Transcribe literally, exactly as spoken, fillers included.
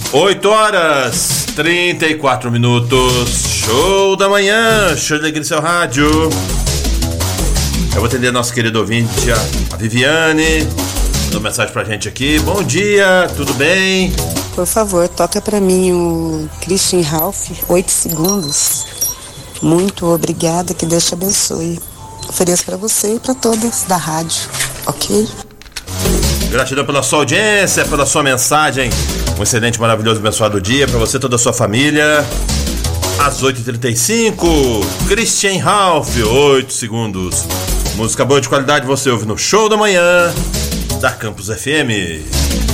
oito horas, trinta e quatro minutos. Show da manhã, show de alegria no seu rádio. Eu vou atender a nossa querida ouvinte, a Viviane. Mandou mensagem pra gente aqui. Bom dia, tudo bem? Por favor, toca pra mim o Christian Ralph, oito segundos. Muito obrigada, que Deus te abençoe. Ofereço pra você e pra todas da rádio, ok? Gratidão pela sua audiência, pela sua mensagem. Um excelente, maravilhoso, abençoado dia pra você e toda a sua família. Às oito e trinta e cinco, Christian Ralph, oito segundos. Música boa de qualidade você ouve no Show da Manhã da Campus F M.